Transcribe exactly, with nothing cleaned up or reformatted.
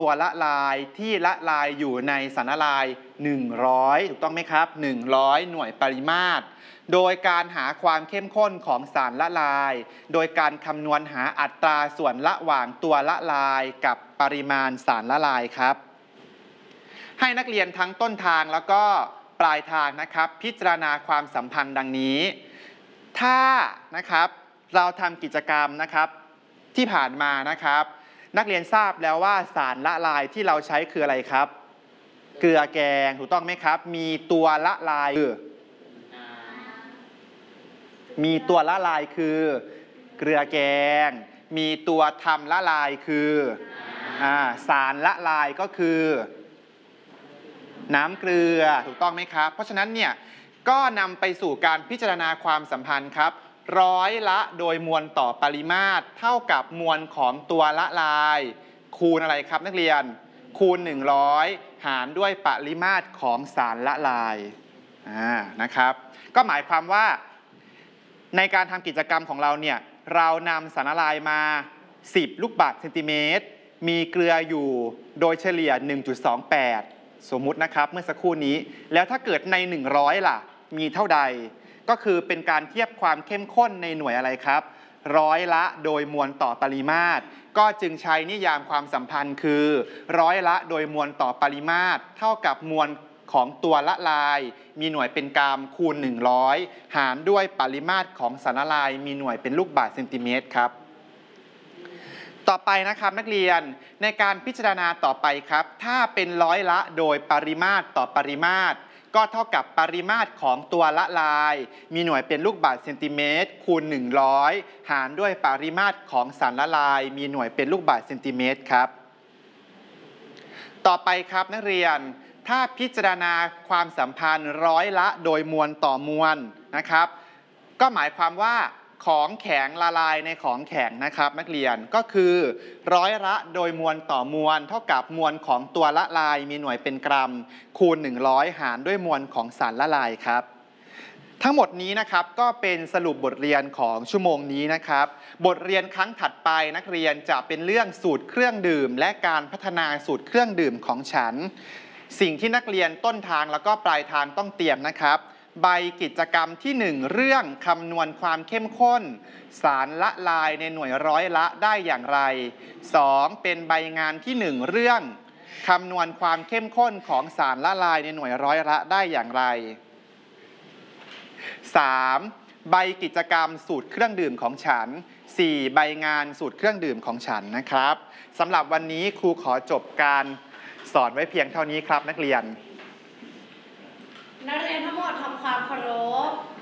ตัวละลายที่ละลายอยู่ในสารละลายหนึ่งร้อยถูกต้องไหมครับหนึ่งร้อยหน่วยปริมาตรโดยการหาความเข้มข้นของสารละลายโดยการคำนวณหาอัตราส่วนระหว่างตัวละลายกับปริมาณสารละลายครับให้นักเรียนทั้งต้นทางแล้วก็ปลายทางนะครับพิจารณาความสัมพันธ์ดังนี้ถ้านะครับเราทำกิจกรรมนะครับที่ผ่านมานะครับนักเรียนทราบแล้วว่าสารละลายที่เราใช้คืออะไรครับเกลือแกงถูกต้องไหมครับมีตัวละลายคือมีตัวละลายคือเกลือแกงมีตัวทำละลายคืออ่าสารละลายก็คือน้ำเกลือถูกต้องไหมครับเพราะฉะนั้นเนี่ยก็นำไปสู่การพิจารณาความสัมพันธ์ครับร้อยละโดยมวลต่อปริมาตรเท่ากับมวลของตัวละลายคูณอะไรครับนักเรียนคูณหนึ่งร้อยหารด้วยปริมาตรของสารละลายอ่านะครับก็หมายความว่าในการทำกิจกรรมของเราเนี่ยเรานำสารละลายมาสิบลูกบาศก์เซนติเมตรมีเกลืออยู่โดยเฉลี่ย หนึ่งจุดสองแปด สมมุตินะครับเมื่อสักครู่นี้แล้วถ้าเกิดในหนึ่งร้อยล่ะมีเท่าใดก็คือเป็นการเทียบความเข้มข้นในหน่วยอะไรครับร้อยละโดยมวลต่อปริมาตรก็จึงใช้นิยามความสัมพันธ์คือร้อยละโดยมวลต่อปริมาตรเท่ากับมวลของตัวละลายมีหน่วยเป็นกรัมคูณหนึ่งร้อยหารด้วยปริมาตรของสารละลายมีหน่วยเป็นลูกบาศก์เซนติเมตรครับต่อไปนะครับนักเรียนในการพิจารณาต่อไปครับถ้าเป็นร้อยละโดยปริมาตรต่อปริมาตรก็เท่ากับปริมาตรของตัวละลายมีหน่วยเป็นลูกบาศก์เซนติเมตรคูณหนึ่งร้อยหารด้วยปริมาตรของสารละลายมีหน่วยเป็นลูกบาศก์เซนติเมตรครับต่อไปครับนักเรียนถ้าพิจารณาความสัมพันธ์ร้อยละโดยมวลต่อมวลนะครับก็หมายความว่าของแข็งละลายในของแข็งนะครับนักเรียนก็คือร้อยละโดยมวลต่อมวลเท่ากับมวลของตัวละลายมีหน่วยเป็นกรัมคูณหนึ่งร้อยหารด้วยมวลของสารละลายครับทั้งหมดนี้นะครับก็เป็นสรุปบทเรียนของชั่วโมงนี้นะครับบทเรียนครั้งถัดไปนักเรียนจะเป็นเรื่องสูตรเครื่องดื่มและการพัฒนาสูตรเครื่องดื่มของฉันสิ่งที่นักเรียนต้นทางแล้วก็ปลายทางต้องเตรียมนะครับใบกิจกรรมที่หนึ่งเรื่องคำนวณความเข้มข้นสารละลายในหน่วยร้อยละได้อย่างไรสองเป็นใบงานที่หนึ่งเรื่องคำนวณความเข้มข้นของสารละลายในหน่วยร้อยละได้อย่างไรสามใบกิจกรรมสูตรเครื่องดื่มของฉันสี่ใบงานสูตรเครื่องดื่มของฉันนะครับสำหรับวันนี้ครูขอจบการสอนไว้เพียงเท่านี้ครับนักเรียนนักเรียนทั้งหมดทำความเคารพ